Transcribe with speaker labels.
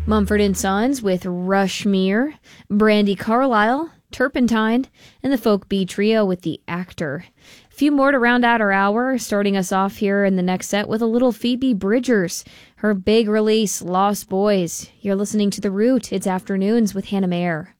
Speaker 1: Mumford & Sons with Rushmere, Brandy Carlisle, Turpentine, and the Folk B Trio with The Actor. A few more to round out our hour, starting us off here in the next set with a little Phoebe Bridgers, her big release, Lost Boys. You're listening to The Root. It's Afternoons with Hannah Mayer.